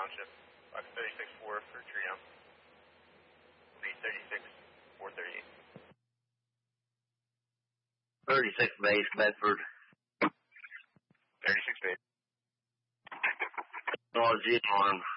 Township. 36-4 for Trino. Lead 36-438. 36 base, Bedford. 36 base. Alarm.